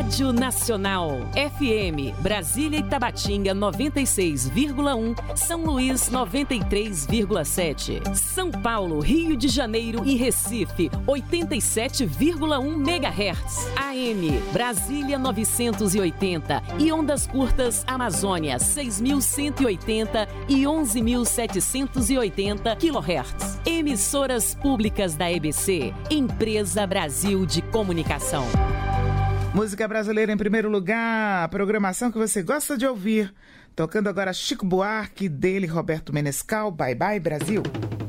Rádio Nacional. FM, Brasília e Tabatinga 96,1, São Luís 93,7. São Paulo, Rio de Janeiro e Recife 87,1 MHz. AM, Brasília 980 e ondas curtas Amazônia 6.180 e 11.780 kHz. Emissoras públicas da EBC, Empresa Brasil de Comunicação. Música brasileira em primeiro lugar, a programação que você gosta de ouvir. Tocando agora Chico Buarque, dele Roberto Menescal, Bye Bye Brasil.